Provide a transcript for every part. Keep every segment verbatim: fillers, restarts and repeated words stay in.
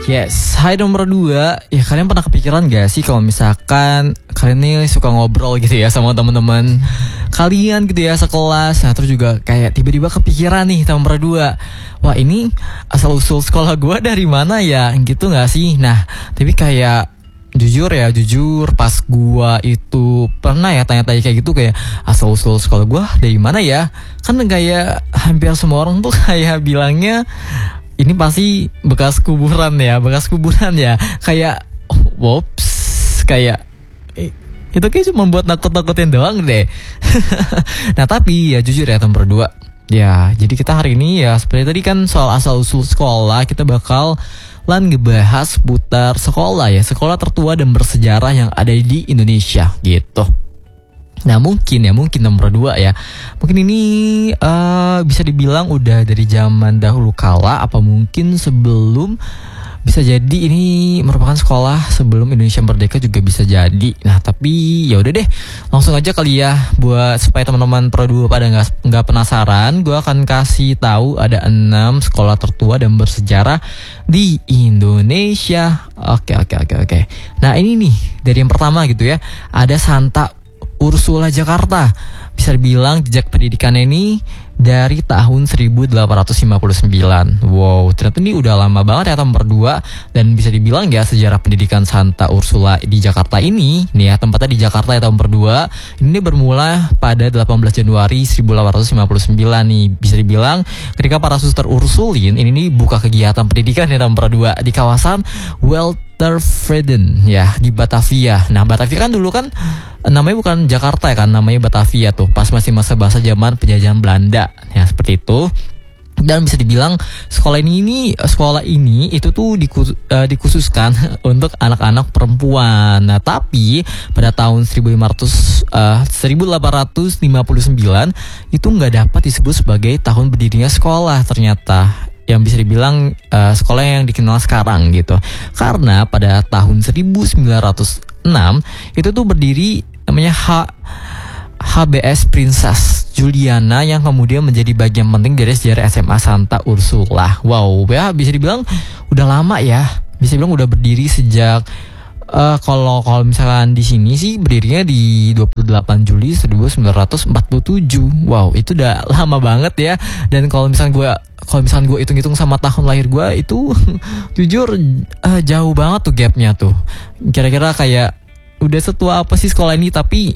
Yes, hai nomor dua. Ya kalian pernah kepikiran gak sih kalau misalkan kalian nih suka ngobrol gitu ya sama teman-teman kalian gitu ya sekelas. Nah terus juga kayak tiba-tiba kepikiran nih nomor dua, wah ini asal usul sekolah gue dari mana ya gitu gak sih? Nah tapi kayak jujur ya jujur pas gue itu pernah ya tanya-tanya kayak gitu, kayak asal usul sekolah gue dari mana ya. Kan kayak hampir semua orang tuh kayak bilangnya ini pasti bekas kuburan ya, bekas kuburan ya. Kayak, oh, wops, kayak eh, itu kayak cuma buat nakut-nakutin doang deh. Nah tapi ya jujur ya teman berdua, ya jadi kita hari ini ya seperti tadi kan soal asal usul sekolah, kita bakal lan ngebahas putar sekolah ya, sekolah tertua dan bersejarah yang ada di Indonesia gitu. Nah mungkin ya mungkin nomor dua ya, mungkin ini uh, bisa dibilang udah dari zaman dahulu kala, apa mungkin sebelum, bisa jadi ini merupakan sekolah sebelum Indonesia merdeka juga bisa jadi. Nah tapi ya udah deh, langsung aja kali ya, buat supaya teman-teman Pro dua pada nggak nggak penasaran, gue akan kasih tahu ada enam sekolah tertua dan bersejarah di Indonesia. Oke oke oke oke. Nah ini nih dari yang pertama gitu ya, ada Santa Ursula Jakarta. Bisa dibilang jejak pendidikannya ini dari tahun seribu delapan ratus lima puluh sembilan. Wow, ternyata ini udah lama banget ya nomor dua. Dan bisa dibilang ya sejarah pendidikan Santa Ursula di Jakarta ini, nih ya tempatnya di Jakarta ya nomor dua. Ini bermula pada delapan belas Januari seribu delapan ratus lima puluh sembilan nih. Bisa dibilang ketika para suster Ursulin ini nih buka kegiatan pendidikan ya nomor dua di kawasan Weltervreden ya di Batavia. Nah Batavia kan dulu kan namanya bukan Jakarta ya kan, namanya Batavia tuh pas masih masa-masa zaman penjajahan Belanda ya seperti itu. Dan bisa dibilang sekolah ini ini sekolah ini itu tuh dikus, uh, dikhususkan untuk anak-anak perempuan. Nah tapi pada tahun seribu delapan ratus lima puluh sembilan itu nggak dapat disebut sebagai tahun berdirinya sekolah ternyata, yang bisa dibilang uh, sekolah yang dikenal sekarang gitu. Karena pada tahun seribu sembilan ratus enam itu tuh berdiri namanya H H B S Princess Juliana yang kemudian menjadi bagian penting dari sejarah S M A Santa Ursula. Wow, ya bisa dibilang udah lama ya. Bisa dibilang udah berdiri sejak uh, kalau kalau misalkan di sini sih berdirinya di dua puluh delapan Juli seribu sembilan ratus empat puluh tujuh. Wow, itu udah lama banget ya. Dan kalau misalkan gue kalau misalkan gue hitung-hitung sama tahun lahir gue itu jujur uh, jauh banget tuh gapnya tuh. Kira-kira kayak udah setua apa sih sekolah ini, tapi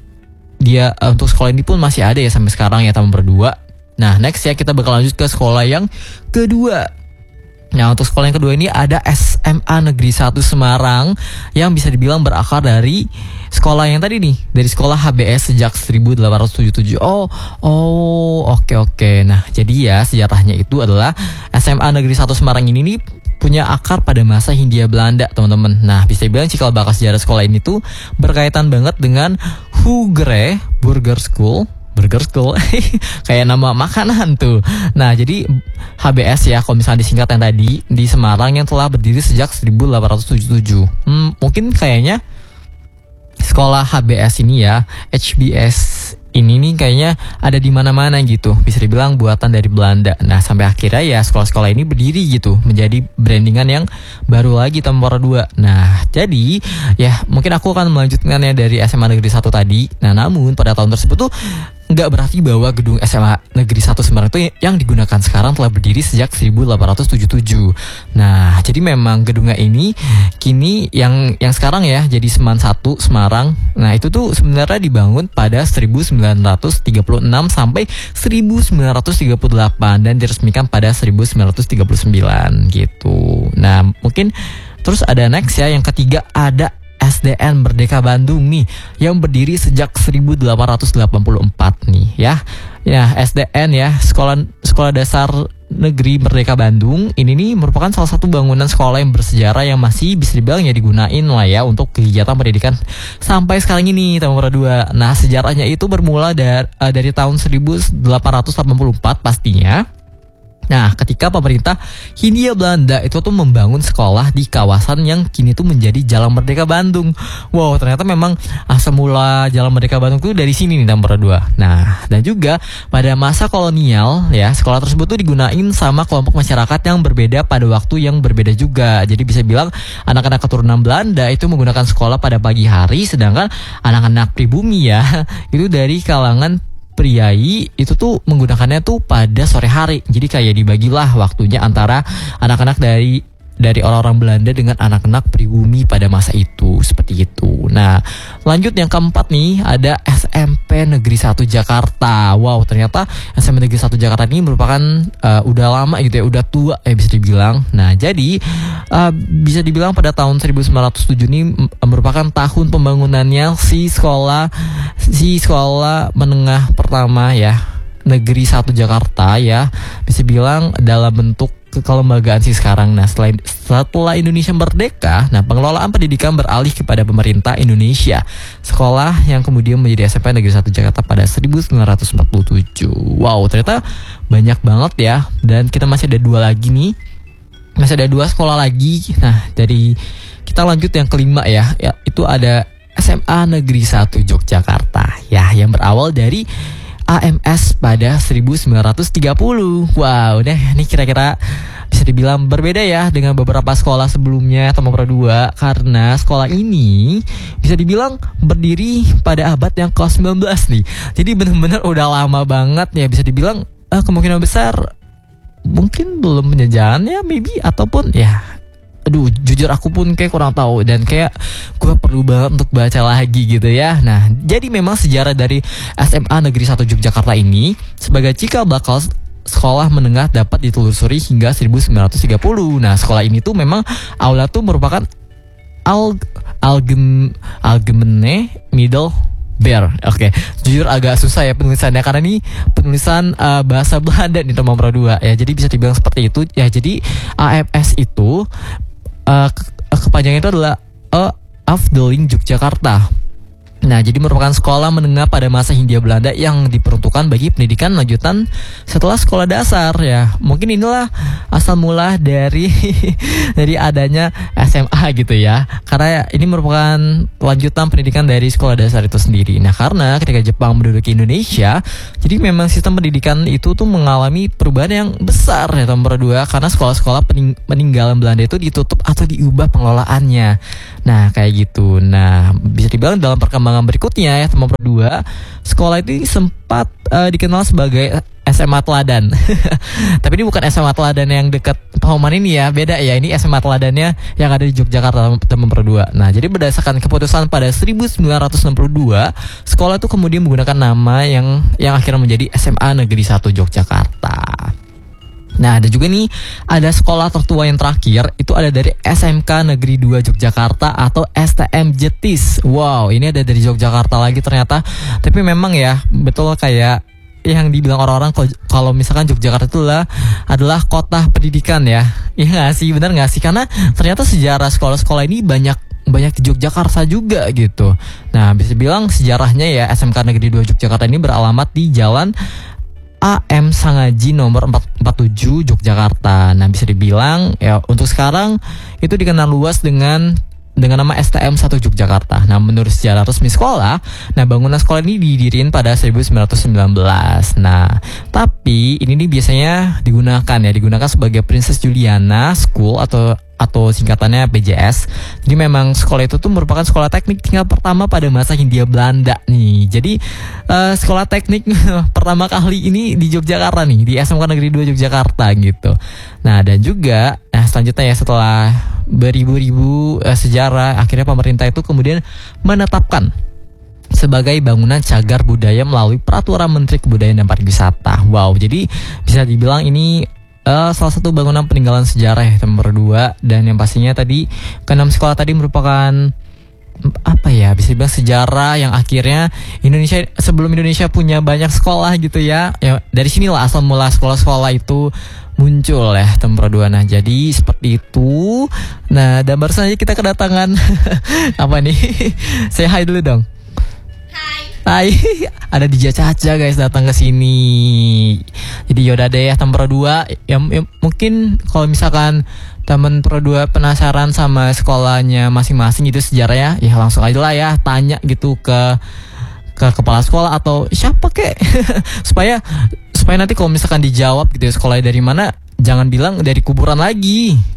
dia uh, untuk sekolah ini pun masih ada ya sampai sekarang ya teman berdua. Nah next ya kita bakal lanjut ke sekolah yang kedua. Nah untuk sekolah yang kedua ini ada S M A Negeri satu Semarang yang bisa dibilang berakar dari sekolah yang tadi nih, dari sekolah H B S sejak seribu delapan ratus tujuh puluh tujuh. Oh, oh, oke oke. Nah jadi ya sejarahnya itu adalah S M A Negeri satu Semarang ini nih punya akar pada masa Hindia Belanda teman-teman. Nah bisa dibilang cikal bakal sejarah sekolah ini tuh berkaitan banget dengan Hoogere Burger School. Burger School kayak nama makanan tuh. Nah jadi H B S ya kalau misalnya disingkat yang tadi di Semarang yang telah berdiri sejak seribu delapan ratus tujuh puluh tujuh. hmm, Mungkin kayaknya sekolah H B S ini ya, H B S ini nih kayaknya ada di mana-mana gitu. Bisa dibilang buatan dari Belanda. Nah sampai akhirnya ya sekolah-sekolah ini berdiri gitu, menjadi brandingan yang baru lagi nomor dua. Nah jadi ya mungkin aku akan melanjutkannya dari S M A Negeri satu tadi. Nah namun pada tahun tersebut tuh nggak berarti bahwa gedung S M A Negeri satu Semarang itu yang digunakan sekarang telah berdiri sejak seribu delapan ratus tujuh puluh tujuh. Nah jadi memang gedungnya ini kini yang yang sekarang ya jadi Seman satu Semarang. Nah itu tuh sebenarnya dibangun pada seribu sembilan ratus tiga puluh enam sampai seribu sembilan ratus tiga puluh delapan dan diresmikan pada seribu sembilan ratus tiga puluh sembilan gitu. Nah mungkin terus ada next ya yang ketiga, ada S D N Merdeka Bandung nih yang berdiri sejak seribu delapan ratus delapan puluh empat nih ya. Ya S D N ya, Sekolah Sekolah Dasar Negeri Merdeka Bandung ini nih merupakan salah satu bangunan sekolah yang bersejarah yang masih bisa dibilang ya digunain lah ya untuk kegiatan pendidikan sampai sekarang ini nomor dua. Nah sejarahnya itu bermula dari, uh, dari tahun seribu delapan ratus delapan puluh empat pastinya. Nah, ketika pemerintah Hindia Belanda itu tuh membangun sekolah di kawasan yang kini tuh menjadi Jalan Merdeka Bandung. Wow, ternyata memang asal mula Jalan Merdeka Bandung tuh dari sini nih nomor dua. Nah, dan juga pada masa kolonial ya, sekolah tersebut tuh digunain sama kelompok masyarakat yang berbeda pada waktu yang berbeda juga. Jadi bisa bilang anak-anak keturunan Belanda itu menggunakan sekolah pada pagi hari, sedangkan anak-anak pribumi ya itu dari kalangan priai itu tuh menggunakannya tuh pada sore hari. Jadi kayak dibagilah waktunya antara anak-anak dari dari orang-orang Belanda dengan anak-anak pribumi pada masa itu, seperti itu. Nah, lanjut yang keempat nih, ada S M P Negeri satu Jakarta. Wow, ternyata S M P Negeri satu Jakarta ini merupakan uh, udah lama gitu ya, udah tua ya bisa dibilang. Nah, jadi uh, bisa dibilang pada tahun seribu sembilan ratus tujuh ini merupakan tahun pembangunannya si sekolah si sekolah menengah pertama ya, Negeri satu Jakarta ya. Bisa bilang dalam bentuk kelembagaan sih sekarang. Nah, setelah, setelah Indonesia merdeka, nah pengelolaan pendidikan beralih kepada pemerintah Indonesia. Sekolah yang kemudian menjadi S M P Negeri satu Jakarta pada seribu sembilan ratus empat puluh tujuh. Wow, ternyata banyak banget ya. Dan kita masih ada dua lagi nih. Masih ada dua sekolah lagi. Nah, dari kita lanjut yang kelima ya. Ya, itu ada S M A Negeri satu Yogyakarta. Ya, yang berawal dari A M S pada seribu sembilan ratus tiga puluh. Wow, deh, ini kira-kira bisa dibilang berbeda ya dengan beberapa sekolah sebelumnya atau nomor dua, karena sekolah ini bisa dibilang berdiri pada abad yang ke sembilan belas nih. Jadi benar-benar udah lama banget ya, bisa dibilang eh, kemungkinan besar mungkin belum penjajahan ya, maybe, ataupun ya aduh, jujur aku pun kayak kurang tahu dan kayak gue perlu banget untuk baca lagi gitu ya. Nah, jadi memang sejarah dari S M A Negeri satu Yogyakarta ini sebagai cikal bakal sekolah menengah dapat ditelusuri hingga seribu sembilan ratus tiga puluh. Nah, sekolah ini tuh memang aula tuh merupakan al algem algemene middle Bear, oke. Okay. Jujur agak susah ya penulisannya karena ini penulisan uh, bahasa Belanda nih nomor dua ya. Jadi bisa dibilang seperti itu ya. Jadi A M S itu uh, ke kepanjangannya itu adalah A Afdeling Yogyakarta. Nah, jadi merupakan sekolah menengah pada masa Hindia Belanda yang diperuntukkan bagi pendidikan lanjutan setelah sekolah dasar ya. Mungkin inilah asal mula dari dari adanya S M A gitu ya. Karena ini merupakan lanjutan pendidikan dari sekolah dasar itu sendiri. Nah, karena ketika Jepang menduduki Indonesia, jadi memang sistem pendidikan itu tuh mengalami perubahan yang besar ya nomor dua, karena sekolah-sekolah pening- peninggalan Belanda itu ditutup atau diubah pengelolaannya. Nah, kayak gitu. Nah, bisa dibilang dalam perkembangan berikutnya ya nomor dua, sekolah itu sempat uh, dikenal sebagai S M A Teladan. Tapi ini bukan S M A Teladan yang dekat Pauman ini ya, beda ya. Ini S M A Teladannya yang ada di Yogyakarta nomor dua. Nah, jadi berdasarkan keputusan pada seribu sembilan ratus enam puluh dua, sekolah itu kemudian menggunakan nama yang yang akhirnya menjadi S M A Negeri satu Yogyakarta. Nah, ada juga nih, ada sekolah tertua yang terakhir, itu ada dari S M K Negeri dua Yogyakarta atau S T M Jetis. Wow, ini ada dari Yogyakarta lagi ternyata. Tapi memang ya, betul kayak yang dibilang orang-orang kalau misalkan Yogyakarta itu adalah, adalah kota pendidikan ya. Iya gak sih, benar gak sih? Karena ternyata sejarah sekolah-sekolah ini banyak banyak di Yogyakarta juga gitu. Nah, bisa bilang sejarahnya ya, S M K Negeri dua Yogyakarta ini beralamat di Jalan A M Sangaji nomor empat puluh tujuh Yogyakarta. Nah, bisa dibilang ya untuk sekarang itu dikenal luas dengan dengan nama S T M satu Yogyakarta. Nah, menurut sejarah resmi sekolah, nah bangunan sekolah ini didirikan pada seribu sembilan ratus sembilan belas. Nah, tapi ini nih biasanya digunakan ya, digunakan sebagai Princess Juliana School atau atau singkatannya P J S. Jadi memang sekolah itu tuh merupakan sekolah teknik tingkat pertama pada masa Hindia Belanda nih. Jadi uh, sekolah teknik pertama kali ini di Yogyakarta nih, di S M K Negeri dua Yogyakarta gitu. Nah, dan juga nah selanjutnya ya, setelah beribu-ribu uh, sejarah, akhirnya pemerintah itu kemudian menetapkan sebagai bangunan cagar budaya melalui Peraturan Menteri Kebudayaan dan Pariwisata. Wow, jadi bisa dibilang ini Uh, salah satu bangunan peninggalan sejarah ya nomor dua. Dan yang pastinya tadi keenam sekolah tadi merupakan apa ya, bisa dibilang sejarah yang akhirnya Indonesia, sebelum Indonesia punya banyak sekolah gitu ya, ya dari sinilah asal mula sekolah-sekolah itu muncul ya nomor dua. Nah, jadi seperti itu. Nah, dan baru saja kita kedatangan apa nih, say hi dulu dong. Hai. Hai, ada Dija Caca guys datang ke sini. Jadi yaudah deh ya teman Pro dua ya, ya mungkin kalau misalkan teman Pro dua penasaran sama sekolahnya masing-masing gitu sejarahnya, ya langsung aja lah ya tanya gitu ke ke kepala sekolah atau siapa kek supaya supaya nanti kalau misalkan dijawab gitu ya sekolahnya dari mana, jangan bilang dari kuburan lagi.